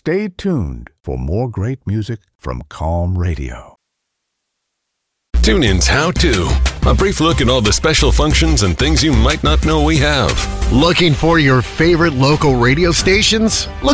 Stay tuned for more great music from Calm Radio. TuneIn's How To. A brief look at all the special functions and things you might not know we have. Looking for your favorite local radio stations?